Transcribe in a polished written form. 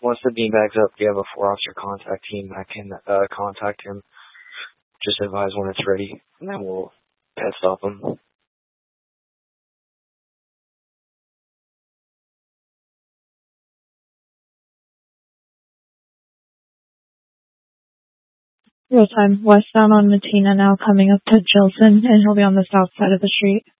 once the beanbag's up, we have a 4-officer contact team that can contact him. Just advise when it's ready, and then we'll pet stop him. Real time, westbound on Matina now coming up to Gilson, and he'll be on the south side of the street.